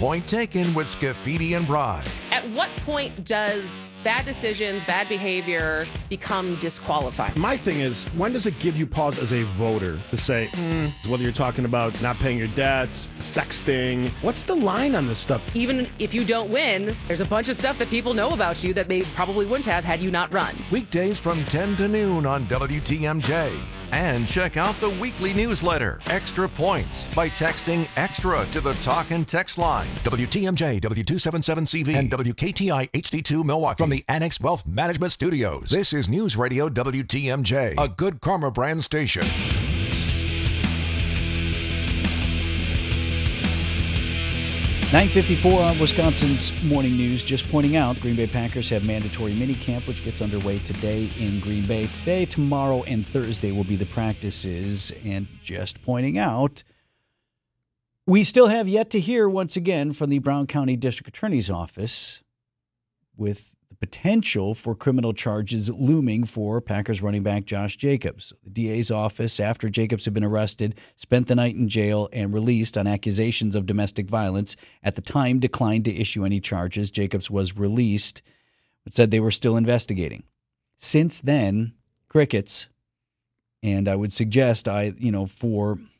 Point Taken with Scafidi and Bry. At what point does bad decisions, bad behavior become disqualifying? My thing is, when does it give you pause as a voter to say, whether you're talking about not paying your debts, sexting, what's the line on this stuff? Even if you don't win, there's a bunch of stuff that people know about you that they probably wouldn't have had you not run. Weekdays from 10 to noon on WTMJ. And check out the weekly newsletter, Extra Points, by texting EXTRA to the talk and text line. WTMJ, W277CV, and WKTI HD2 Milwaukee. From the Annex Wealth Management Studios, this is News Radio WTMJ, a Good Karma brand station. 9:54 on Wisconsin's Morning News. Just pointing out, Green Bay Packers have mandatory minicamp, which gets underway today in Green Bay. Today, tomorrow, and Thursday will be the practices. And just pointing out, we still have yet to hear once again from the Brown County District Attorney's Office with the potential for criminal charges looming for Packers running back Josh Jacobs. The DA's office, after Jacobs had been arrested, spent the night in jail and released on accusations of domestic violence. At the time, declined to issue any charges. Jacobs was released, but said they were still investigating. Since then, crickets. And I would suggest, for